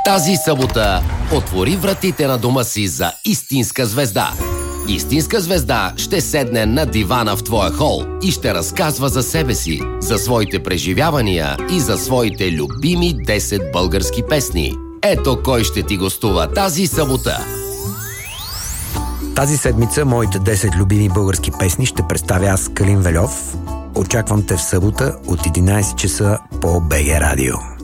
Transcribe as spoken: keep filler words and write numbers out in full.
Тази събота отвори вратите на дома си за истинска звезда. Истинска звезда ще седне на дивана в твоя хол и ще разказва за себе си, за своите преживявания и за своите любими десет български песни. Ето кой ще ти гостува тази събота. Тази седмица моите десет любими български песни ще представя аз, Калин Вельов. Очаквам те в събота от единайсет часа по БГ Радио.